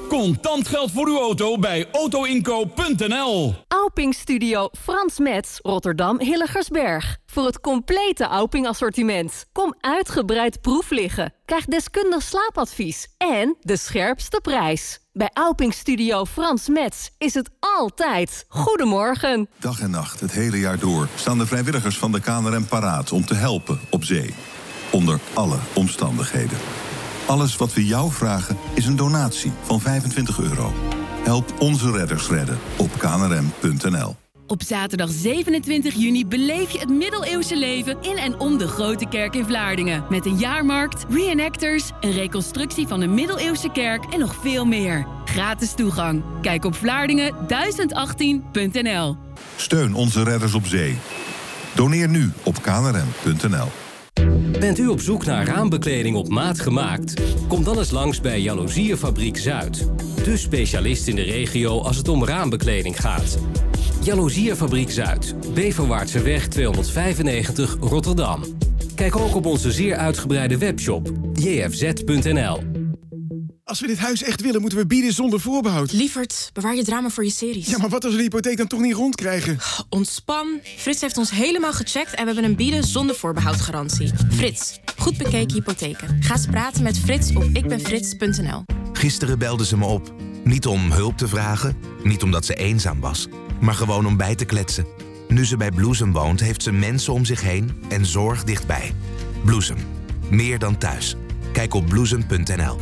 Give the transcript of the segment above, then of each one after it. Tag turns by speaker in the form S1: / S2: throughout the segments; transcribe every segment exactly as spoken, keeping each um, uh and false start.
S1: Contant geld voor uw auto bij autoinkoop punt n l.
S2: Auping Studio Frans Metz, Rotterdam Hilligersberg. Voor het complete Auping assortiment. Kom uitgebreid proef liggen. Krijg deskundig slaapadvies en de scherpste prijs. Bij Auping Studio Frans Metz is het altijd goedemorgen.
S3: Dag en nacht, het hele jaar door, staan de vrijwilligers van de K N R M paraat om te helpen op zee. Onder alle omstandigheden. Alles wat we jou vragen is een donatie van vijfentwintig euro. Help onze redders redden op k n r m punt n l.
S4: Op zaterdag zevenentwintig juni beleef je het middeleeuwse leven in en om de Grote Kerk in Vlaardingen. Met een jaarmarkt, reenactors, een reconstructie van een middeleeuwse kerk en nog veel meer. Gratis toegang. Kijk op vlaardingen duizend achttien punt n l.
S3: Steun onze redders op zee. Doneer nu op k n r m punt n l.
S5: Bent u op zoek naar raambekleding op maat gemaakt? Kom dan eens langs bij Jaloezierfabriek Zuid. De specialist in de regio als het om raambekleding gaat. Jaloezierfabriek Zuid, Beverwaartseweg tweehonderdvijfennegentig Rotterdam. Kijk ook op onze zeer uitgebreide webshop j f z punt n l.
S6: Als we dit huis echt willen, moeten we bieden zonder voorbehoud.
S7: Lievert, bewaar je drama voor je series.
S6: Ja, maar wat als we de hypotheek dan toch niet rondkrijgen?
S7: Ontspan. Frits heeft ons helemaal gecheckt en we hebben een bieden zonder voorbehoud garantie. Frits, goed bekeken hypotheken. Ga eens praten met Frits op ik ben frits punt n l.
S8: Gisteren belde ze me op. Niet om hulp te vragen, niet omdat ze eenzaam was, maar gewoon om bij te kletsen. Nu ze bij Bloesem woont, heeft ze mensen om zich heen en zorg dichtbij. Bloesem. Meer dan thuis. Kijk op bloesem punt n l.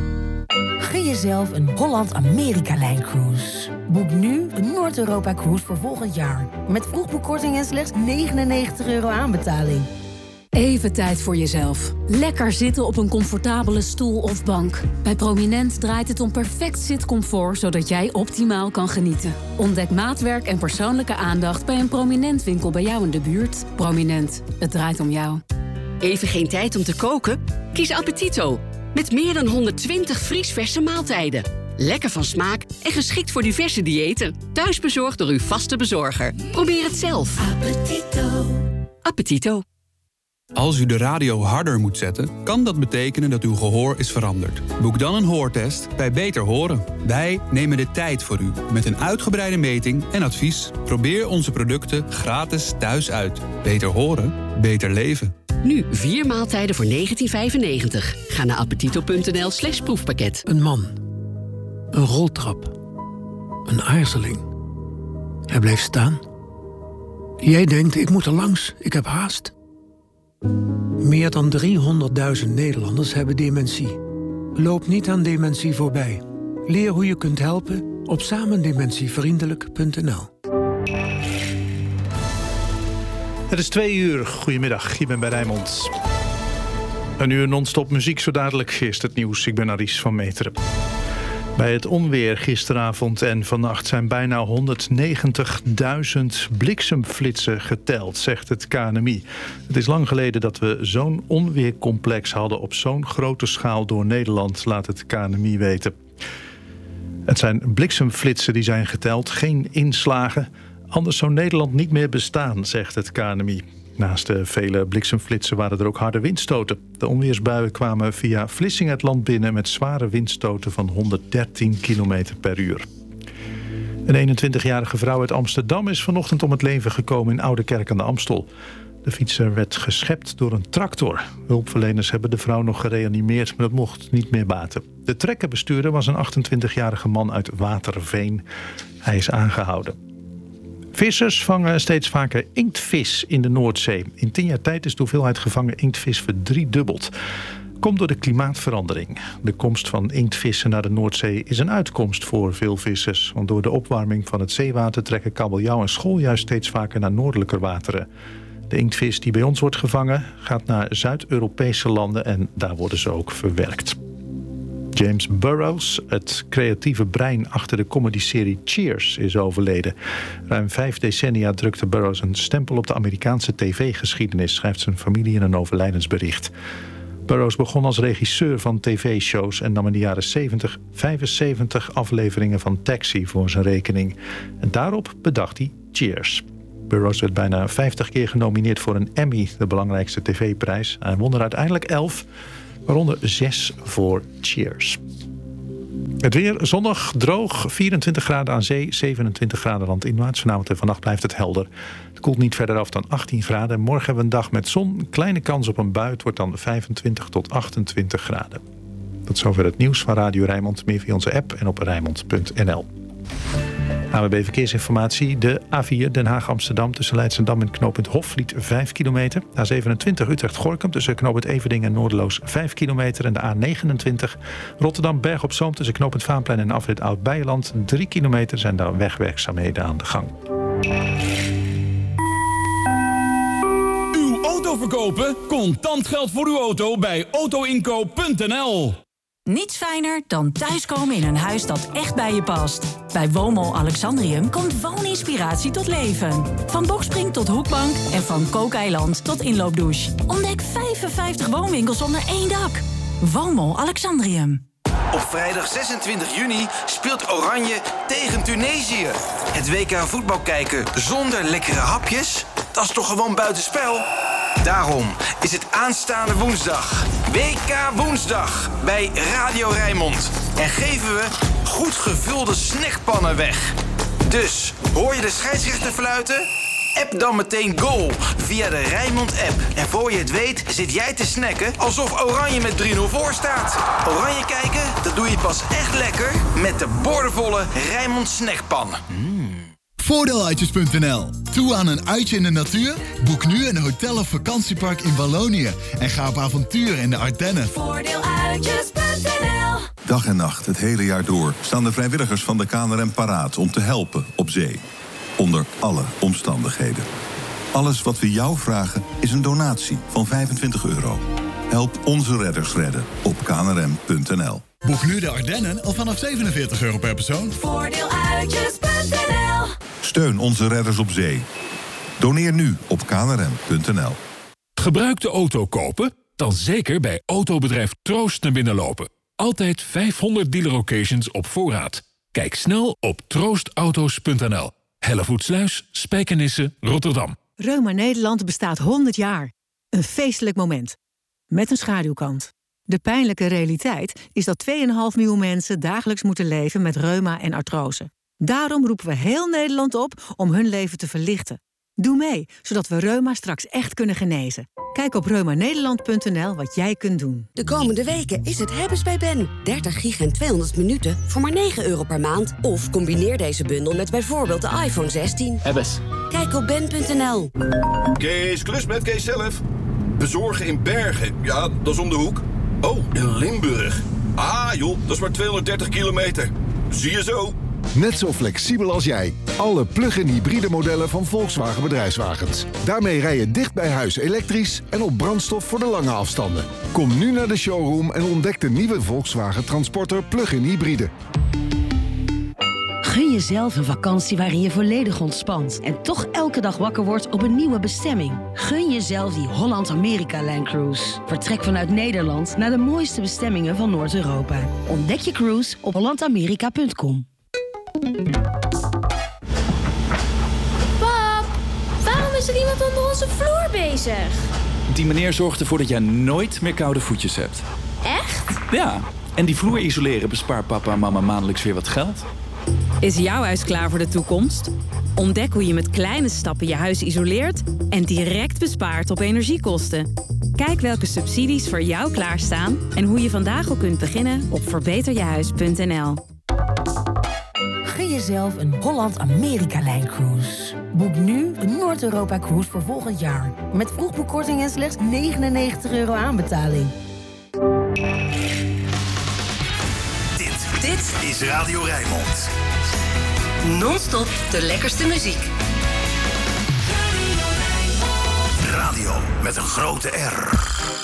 S9: Gun jezelf een Holland-Amerika-lijn-cruise. Boek nu een Noord-Europa-cruise voor volgend jaar. Met vroegboekkorting en slechts negenennegentig euro aanbetaling.
S10: Even tijd voor jezelf. Lekker zitten op een comfortabele stoel of bank. Bij Prominent draait het om perfect zitcomfort, zodat jij optimaal kan genieten. Ontdek maatwerk en persoonlijke aandacht bij een Prominent winkel bij jou in de buurt. Prominent, het draait om jou.
S11: Even geen tijd om te koken? Kies Appetito. Met meer dan honderdtwintig vriesverse maaltijden. Lekker van smaak en geschikt voor diverse diëten. Thuisbezorgd door uw vaste bezorger. Probeer het zelf. Appetito. Appetito.
S1: Als u de radio harder moet zetten, kan dat betekenen dat uw gehoor is veranderd. Boek dan een hoortest bij Beter Horen. Wij nemen de tijd voor u met een uitgebreide meting en advies. Probeer onze producten gratis thuis uit. Beter horen, beter leven.
S11: Nu vier maaltijden voor negentien vijfennegentig. Ga naar appetito punt n l slash proefpakket.
S12: Een man. Een roltrap. Een aarzeling. Hij bleef staan. Jij denkt, ik moet er langs, ik heb haast. Meer dan driehonderdduizend Nederlanders hebben dementie. Loop niet aan dementie voorbij. Leer hoe je kunt helpen op samendementievriendelijk punt n l.
S13: Het is twee uur. Goedemiddag, ik ben bij Rijnmond. Een uur non-stop muziek, zo dadelijk is het nieuws. Ik ben Aries van Meteren. Bij het onweer gisteravond en vannacht zijn bijna honderdnegentigduizend bliksemflitsen geteld, zegt het K N M I. Het is lang geleden dat we zo'n onweercomplex hadden op zo'n grote schaal door Nederland, laat het K N M I weten. Het zijn bliksemflitsen die zijn geteld, geen inslagen. Anders zou Nederland niet meer bestaan, zegt het K N M I. Naast de vele bliksemflitsen waren er ook harde windstoten. De onweersbuien kwamen via Vlissingen het land binnen met zware windstoten van honderddertien kilometer per uur. Een eenentwintigjarige vrouw uit Amsterdam is vanochtend om het leven gekomen in Oudekerk aan de Amstel. De fietser werd geschept door een tractor. Hulpverleners hebben de vrouw nog gereanimeerd, maar dat mocht niet meer baten. De trekkerbestuurder was een achtentwintigjarige man uit Waterveen. Hij is aangehouden. Vissers vangen steeds vaker inktvis in de Noordzee. In tien jaar tijd is de hoeveelheid gevangen inktvis verdriedubbeld. Komt door de klimaatverandering. De komst van inktvissen naar de Noordzee is een uitkomst voor veel vissers. Want door de opwarming van het zeewater trekken kabeljauw en schooljui steeds vaker naar noordelijker wateren. De inktvis die bij ons wordt gevangen gaat naar Zuid-Europese landen en daar worden ze ook verwerkt. James Burrows, het creatieve brein achter de comedyserie Cheers, is overleden. Ruim vijf decennia drukte Burrows een stempel op de Amerikaanse tv-geschiedenis, schrijft zijn familie in een overlijdensbericht. Burrows begon als regisseur van tv-shows en nam in de jaren zeventig vijfenzeventig afleveringen van Taxi voor zijn rekening. En daarop bedacht hij Cheers. Burrows werd bijna vijftig keer genomineerd voor een Emmy, de belangrijkste tv-prijs. Hij won er uiteindelijk elf, waaronder zes voor Cheers. Het weer zonnig, droog, vierentwintig graden aan zee, zevenentwintig graden landinwaarts. Vanavond en vannacht blijft het helder. Het koelt niet verder af dan achttien graden. Morgen hebben we een dag met zon, kleine kans op een bui. Het wordt dan vijfentwintig tot achtentwintig graden. Tot zover het nieuws van Radio Rijnmond. Meer via onze app en op rijnmond punt n l. A W B Verkeersinformatie. De A vier Den Haag-Amsterdam tussen Leidschendam en knooppunt Hofvliet vijf kilometer. A zevenentwintig Utrecht-Gorkum tussen knooppunt Everdingen en Noorderloos vijf kilometer. En de A negenentwintig Rotterdam-Berg op Zoom tussen knooppunt Vaanplein en afrit Oud-Beijerland drie kilometer zijn daar wegwerkzaamheden aan de gang.
S14: Uw auto verkopen? Contant geld voor uw auto bij auto inkoop punt n l.
S15: Niets fijner dan thuiskomen in een huis dat echt bij je past. Bij Woonmol Alexandrium komt wooninspiratie tot leven. Van bokspring tot hoekbank en van kookeiland tot inloopdouche. Ontdek vijfenvijftig woonwinkels onder één dak. Woonmol Alexandrium.
S16: Op vrijdag zesentwintig juni speelt Oranje tegen Tunesië. Het W K voetbal kijken zonder lekkere hapjes? Dat is toch gewoon buitenspel? Daarom is het aanstaande woensdag W K Woensdag bij Radio Rijnmond. En geven we goed gevulde snackpannen weg. Dus, hoor je de scheidsrechter fluiten? App dan meteen goal via de Rijnmond-app. En voor je het weet zit jij te snacken alsof Oranje met drie nul voor staat. Oranje kijken, dat doe je pas echt lekker met de boordevolle Rijnmond snackpan. Mm.
S17: Voordeeluitjes punt n l. Toe aan een uitje in de natuur? Boek nu een hotel of vakantiepark in Wallonië. En ga op avontuur in de Ardennen.
S3: Voordeeluitjes punt n l. Dag en nacht, het hele jaar door, staan de vrijwilligers van de K N R M paraat om te helpen op zee. Onder alle omstandigheden. Alles wat we jou vragen is een donatie van vijfentwintig euro. Help onze redders redden op k n r m punt n l.
S17: Boek nu de Ardennen al vanaf zevenenveertig euro per persoon.
S3: Voordeeluitjes punt n l. Steun onze redders op zee. Doneer nu op k n r m punt n l.
S18: Gebruikte auto kopen? Dan zeker bij autobedrijf Troost naar binnen lopen. Altijd vijfhonderd dealer occasions op voorraad. Kijk snel op troost auto's punt n l. Hellevoetsluis, Spijkenisse, Rotterdam.
S19: Reuma Nederland bestaat honderd jaar. Een feestelijk moment. Met een schaduwkant. De pijnlijke realiteit is dat twee komma vijf miljoen mensen dagelijks moeten leven met reuma en artrose. Daarom roepen we heel Nederland op om hun leven te verlichten. Doe mee, zodat we reuma straks echt kunnen genezen. Kijk op reuma nederland punt n l wat jij kunt doen.
S20: De komende weken is het hebben's bij Ben. dertig gig en tweehonderd minuten voor maar negen euro per maand. Of combineer deze bundel met bijvoorbeeld de iPhone zestien.
S21: Hebbes.
S20: Kijk op ben punt n l.
S22: Kees, klus met Kees zelf. Bezorgen in Bergen, ja, dat is om de hoek. Oh, in Limburg. Ah joh, dat is maar tweehonderddertig kilometer. Zie je zo.
S23: Net zo flexibel als jij. Alle plug-in hybride modellen van Volkswagen Bedrijfswagens. Daarmee rij je dicht bij huis elektrisch en op brandstof voor de lange afstanden. Kom nu naar de showroom en ontdek de nieuwe Volkswagen Transporter plug-in hybride.
S24: Gun jezelf een vakantie waarin je volledig ontspant en toch elke dag wakker wordt op een nieuwe bestemming. Gun jezelf die Holland-Amerika-lijncruise. Vertrek vanuit Nederland naar de mooiste bestemmingen van Noord-Europa. Ontdek je cruise op holland amerika punt com.
S25: Pap, waarom is er iemand onder onze vloer bezig?
S26: Die meneer zorgt ervoor dat jij nooit meer koude voetjes hebt.
S25: Echt?
S26: Ja, en die vloer isoleren bespaart papa en mama maandelijks weer wat geld.
S4: Is jouw huis klaar voor de toekomst? Ontdek hoe je met kleine stappen je huis isoleert en direct bespaart op energiekosten. Kijk welke subsidies voor jou klaarstaan en hoe je vandaag al kunt beginnen op verbeter je huis punt n l.
S9: Gun jezelf een Holland-Amerika-lijncruise. Boek nu een Noord-Europa-cruise voor volgend jaar. Met vroegboekkorting en slechts negenennegentig euro aanbetaling.
S16: Dit, dit is Radio Rijnmond.
S20: Non-stop de lekkerste muziek.
S16: Radio met een grote R.